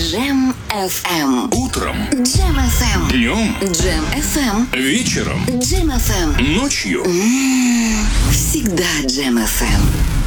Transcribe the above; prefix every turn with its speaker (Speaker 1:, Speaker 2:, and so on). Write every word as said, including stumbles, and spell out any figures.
Speaker 1: Джем эф эм.
Speaker 2: Утром.
Speaker 1: Джем эф эм.
Speaker 2: Днем.
Speaker 1: Джем эф эм.
Speaker 2: Вечером.
Speaker 1: Джем эф эм.
Speaker 2: Ночью.
Speaker 1: М-м-м. Всегда Джем эф эм.